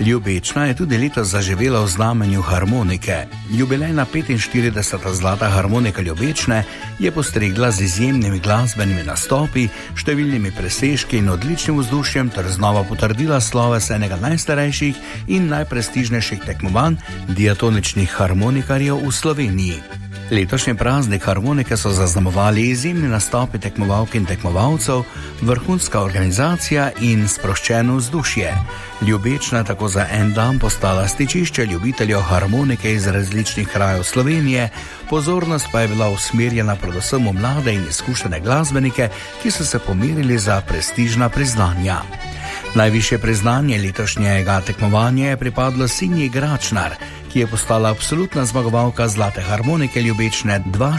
Ljubečna je tudi letos zaživela v znamenju harmonike. Jubilejna 45. zlata harmonika Ljubečne je postregla z izjemnimi glasbenimi nastopi, številnimi presežki in odličnim vzdušjem ter znova potrdila sloves enega najstarejših in najprestižnejših tekmovanj diatoničnih harmonikarjev v Sloveniji. Letošnji praznik harmonike so zaznamovali izjemni nastopi tekmovalk in tekmovalcev, vrhunska organizacija in sproščeno vzdušje. Ljubečna je tako za en dan postala stičišče ljubiteljev harmonike iz različnih krajev Slovenije, pozornost pa je bila usmerjena predvsem v mlade in izkušene glasbenike, ki so se pomerili za prestižna priznanja. Najvišje priznanje letošnjega tekmovanja je pripadlo Sinji Gračnar, ki je postala absolutna zmagovalka zlate harmonike Ljubečne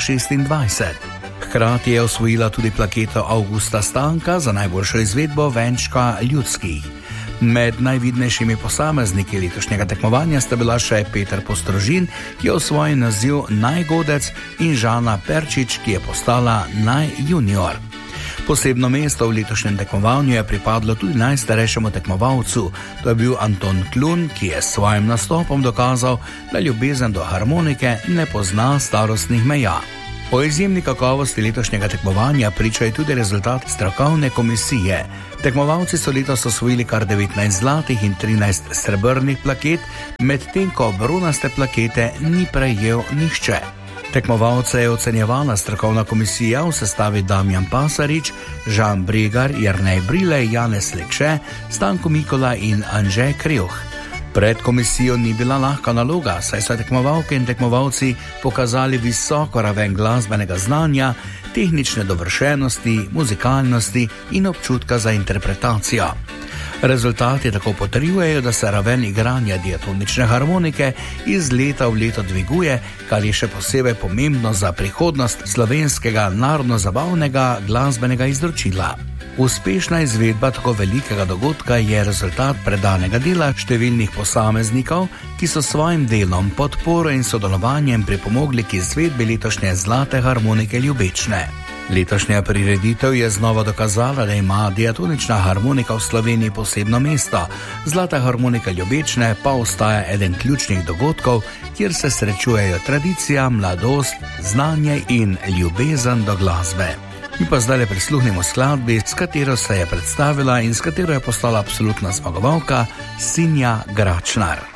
2026. Hkrati je osvojila tudi plaketo Avgusta Stanka za najboljšo izvedbo venčka ljudskih. Med najvidnejšimi posamezniki letošnjega tekmovanja sta bila še Peter Postrožin, ki je osvojil naziv najgodec, in Žana Perčič, ki je postala najjunior. Posebno mesto v letošnjem tekmovanju je pripadlo tudi najstarejšemu tekmovalcu. To je bil Anton Klun, ki je s svojim nastopom dokazal, da ljubezen do harmonike ne pozna starostnih meja. O izjemni kakovosti letošnjega tekmovanja priča tudi rezultat strokovne komisije. Tekmovalci so letos osvojili kar 19 zlatih in 13 srebrnih plaket, medtem ko bronaste plakete ni prejel nihče. Tekmovalce je ocenjevala strokovna komisija v sestavi Damjan Pasarič, Žan Bregar, Jernej Brilej, Janez Lekše, Stanko Mikola in Anže Krjuh. Pred komisijo ni bila lahka naloga, saj so tekmovalke in tekmovalci pokazali visoko raven glasbenega znanja, tehnične dovršenosti, muzikalnosti in občutka za interpretacijo. Rezultati tako potrjujejo, da se raven igranja diatonične harmonike iz leta v leto dviguje, kar je še posebej pomembno za prihodnost slovenskega narodno-zabavnega glasbenega izročila. Uspešna izvedba tako velikega dogodka je rezultat predanega dela številnih posameznikov, ki so svojim delom, podporo in sodelovanjem pripomogli k izvedbi letošnje zlate harmonike Ljubečne. Letošnja prireditev je znova dokazala, da ima diatonična harmonika v Sloveniji posebno mesto. Zlata harmonika Ljubečne pa ostaja eden ključnih dogodkov, kjer se srečujejo tradicija, mladost, znanje in ljubezen do glasbe. Mi pa zdaj prisluhnimo skladbi, s katero se je predstavila in s katero je postala absolutna zmagovalka Sinja Gračnar.